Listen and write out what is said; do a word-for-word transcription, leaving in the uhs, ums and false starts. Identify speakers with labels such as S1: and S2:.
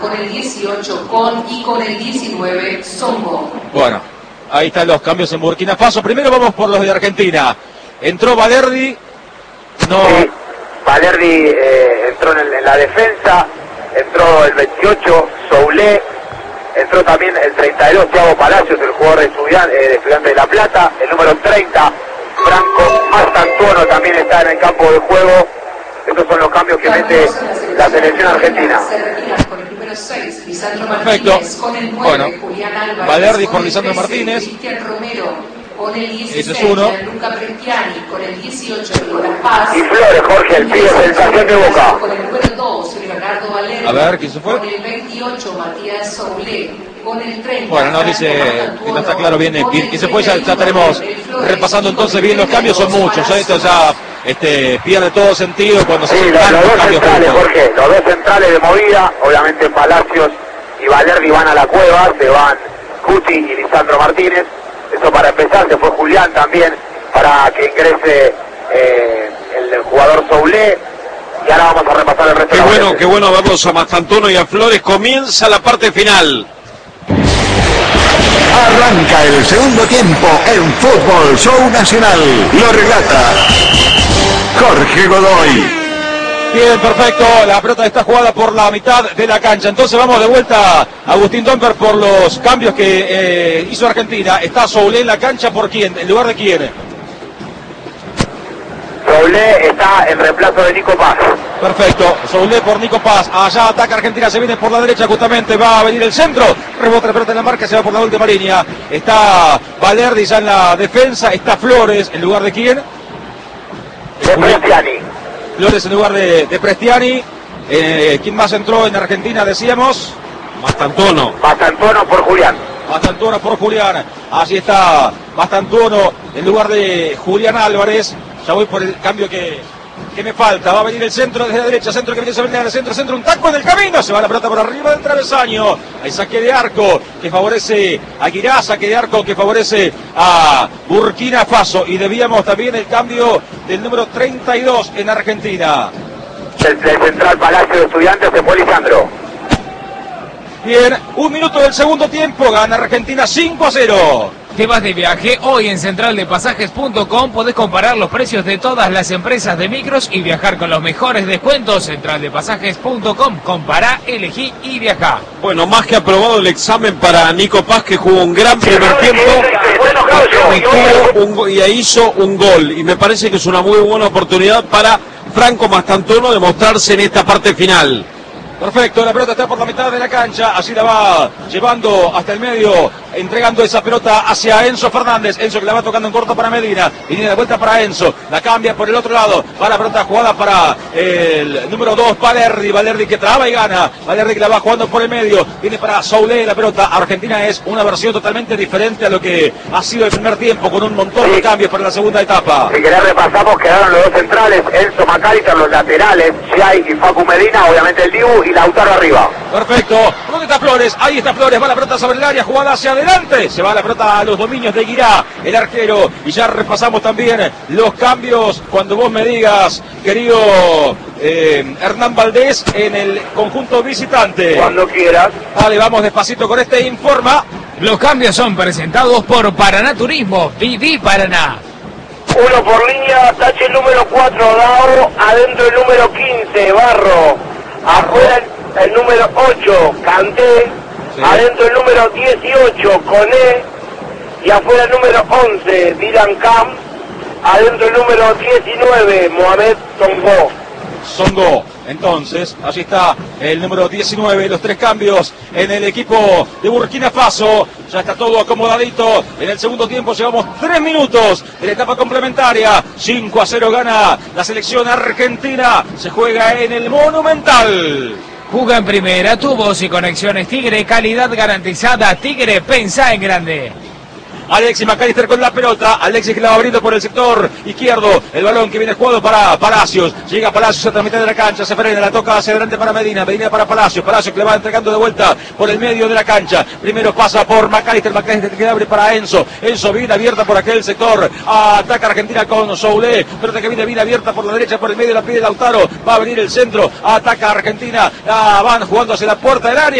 S1: Con el dieciocho, con y con el diecinueve, Songo.
S2: Bueno, ahí están los cambios en Burkina Faso. Primero vamos por los de Argentina. Entró Valerdi. No.
S3: Sí, Valerdi eh, entró en, el, en la defensa. Entró el veintiocho, Soulé. Entró también el treinta y dos, Thiago Palacios, el jugador de Estudiantes, eh, de, Estudiante de La Plata. El número treinta, Franco Mastantuono, también está en el campo de juego. Estos son los cambios que mete la selección argentina.
S2: Perfecto. Bueno, Valerdi por Lisandro Martínez. Ese es uno.
S3: Y Flores, Jorge, el pibe sensación de Boca.
S2: A ver, ¿quién se fue? Bueno, no dice que no está claro bien quién se fue. Ya, ya estaremos repasando entonces bien los cambios. Son muchos, ¿eh? Esto ya este, pierde todo sentido cuando se
S3: sí,
S2: hacen
S3: los, los dos centrales,
S2: juntos.
S3: Jorge, los dos centrales de movida. Obviamente Palacios y Valerdi van a la cueva. Se van Cuti y Lisandro Martínez. Eso para empezar. Se fue Julián también para que ingrese eh, el jugador Soulé. Y ahora vamos a repasar el resto.
S4: Qué
S3: de
S4: bueno,
S3: veces.
S4: qué bueno verlos a Mastantuono y a Flores. Comienza la parte final.
S5: Arranca el segundo tiempo en Fútbol Show Nacional. Lo relata Jorge Godoy.
S2: Bien, perfecto. La pelota está jugada por la mitad de la cancha. Entonces vamos de vuelta a Agustín Domper por los cambios que eh, hizo Argentina. Está Soulé en la cancha. ¿Por quién? ¿En lugar de quién?
S3: Soulé está en reemplazo de Nico Paz.
S2: Perfecto, Soulé por Nico Paz. Allá ataca Argentina, se viene por la derecha justamente, va a venir el centro. Rebota la pelota en la marca, se va por la última línea. Está Valerdi ya en la defensa, está Flores, ¿en lugar de quién?
S3: De Prestiani.
S2: Flores en lugar de, de Prestiani. Eh, ¿Quién más entró en Argentina, decíamos?
S4: Mastantuono.
S3: Mastantuono por Julián.
S2: Mastantuono por Julián. Así está Mastantuono en lugar de Julián Álvarez. Ya voy por el cambio que, que me falta. Va a venir el centro desde la derecha. Centro que viene a venir al centro. Centro, un taco en el camino. Se va la pelota por arriba del travesaño. Hay saque de arco que favorece a Guirá. Saque de arco que favorece a Burkina Faso. Y debíamos también el cambio del número treinta y dos en Argentina.
S3: El, el central Palacio de Estudiantes se fue Lisandro.
S2: Bien, un minuto del segundo tiempo. Gana Argentina cinco a cero.
S6: Te vas de viaje, hoy en central de pasajes punto com podés comparar los precios de todas las empresas de micros y viajar con los mejores descuentos. central de pasajes punto com, compará, elegí y viajá.
S4: Bueno, más que aprobado el examen para Nico Paz, que jugó un gran primer tiempo y, un, y hizo un gol. Y me parece que es una muy buena oportunidad para Franco Mastantuono de mostrarse en esta parte final.
S2: Perfecto, la pelota está por la mitad de la cancha, así la va llevando hasta el medio, entregando esa pelota hacia Enzo Fernández. Enzo que la va tocando en corto para Medina, y viene de vuelta para Enzo, la cambia por el otro lado, va la pelota jugada para el número dos, Valerdi, Valerdi que traba y gana, Valerdi que la va jugando por el medio, viene para Soulé la pelota. Argentina es una versión totalmente diferente a lo que ha sido el primer tiempo, con un montón sí. de cambios para la segunda etapa.
S3: Si querés repasamos, quedaron los dos centrales, Enzo Macalister, los laterales, Giai y Facu Medina, obviamente el Dibu y Lautaro arriba.
S2: Perfecto. ¿Dónde está Flores? Ahí está Flores. Va la pelota sobre el área, jugada hacia adelante. Se va la pelota a los dominios de Guirá, el arquero. Y ya repasamos también los cambios cuando vos me digas, querido eh, Hernán Valdés, en el conjunto visitante.
S3: Cuando quieras.
S2: Vale, vamos despacito con este informa.
S6: Los cambios son presentados por Paraná Turismo. Viví Paraná.
S3: Uno por línea, tache el número cuatro, Dao. Adentro el número quince, Barro. Afuera el, el número ocho, Canté. Sí. Adentro el número dieciocho, Coné. Y afuera el número once, Dylan Cam. Adentro el número diecinueve, Mohamed Songo.
S2: Songo. Entonces, allí está el número diecinueve, los tres cambios en el equipo de Burkina Faso. Ya está todo acomodadito. En el segundo tiempo llevamos tres minutos de la etapa complementaria. cinco a cero gana la selección argentina. Se juega en el Monumental.
S6: Juga en primera, tubos y conexiones Tigre, calidad garantizada. Tigre, pensá en grande.
S2: Alexis McAllister con la pelota, Alexis que la va abriendo por el sector izquierdo, el balón que viene jugado para Palacios, llega Palacios a la mitad de la cancha, se frena, la toca hacia adelante para Medina, Medina para Palacios, Palacios que le va entregando de vuelta por el medio de la cancha, primero pasa por McAllister, McAllister que abre para Enzo, Enzo viene abierta por aquel sector, ataca Argentina con Soulé, pelota que viene bien abierta por la derecha, por el medio la pide Lautaro, va a venir el centro, ataca Argentina, ah, van jugando hacia la puerta del área.